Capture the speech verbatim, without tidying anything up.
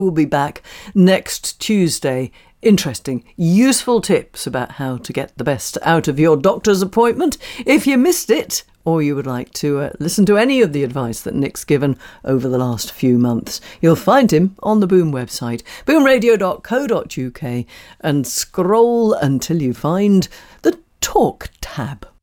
We'll be back next Tuesday. Interesting, useful tips about how to get the best out of your doctor's appointment. If you missed it, or you would like to uh, listen to any of the advice that Nick's given over the last few months, you'll find him on the Boom website, boom radio dot co dot uk, and scroll until you find the Talk tab.